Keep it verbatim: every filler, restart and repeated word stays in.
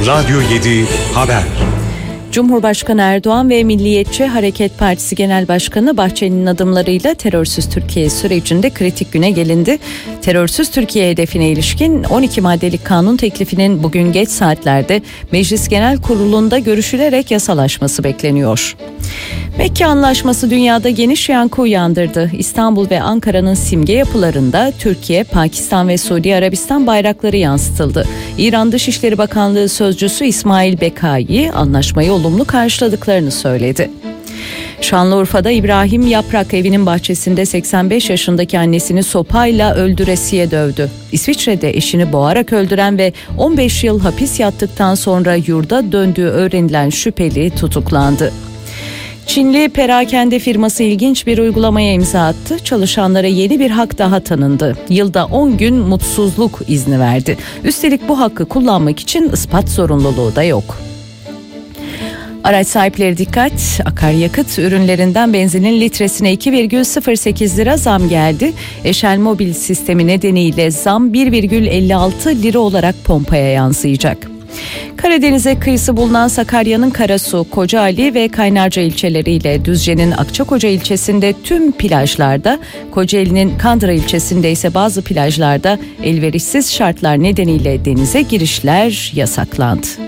Radyo yedi Haber. Cumhurbaşkanı Erdoğan ve Milliyetçi Hareket Partisi Genel Başkanı Bahçeli'nin adımlarıyla terörsüz Türkiye sürecinde kritik güne gelindi. Terörsüz Türkiye hedefine ilişkin on iki maddelik kanun teklifinin bugün geç saatlerde Meclis Genel Kurulu'nda görüşülerek yasalaşması bekleniyor. Mekke Anlaşması dünyada geniş yankı uyandırdı. İstanbul ve Ankara'nın simge yapılarında Türkiye, Pakistan ve Suudi Arabistan bayrakları yansıtıldı. İran Dışişleri Bakanlığı Sözcüsü İsmail Bekai anlaşmayı olumlu karşıladıklarını söyledi. Şanlıurfa'da İbrahim Yaprak evinin bahçesinde seksen beş yaşındaki annesini sopayla öldüresiye dövdü. İsviçre'de eşini boğarak öldüren ve on beş yıl hapis yattıktan sonra yurda döndüğü öğrenilen şüpheli tutuklandı. Çinli perakende firması ilginç bir uygulamaya imza attı. Çalışanlara yeni bir hak daha tanındı. Yılda on gün mutsuzluk izni verdi. Üstelik bu hakkı kullanmak için ispat zorunluluğu da yok. Araç sahipleri dikkat, akaryakıt ürünlerinden benzinin litresine iki virgül sıfır sekiz lira zam geldi. Eşel Mobil sistemi nedeniyle zam bir virgül elli altı lira olarak pompaya yansıyacak. Karadeniz'e kıyısı bulunan Sakarya'nın Karasu, Kocaeli ve Kaynarca ilçeleriyle Düzce'nin Akçakoca ilçesinde tüm plajlarda, Kocaeli'nin Kandıra ilçesinde ise bazı plajlarda elverişsiz şartlar nedeniyle denize girişler yasaklandı.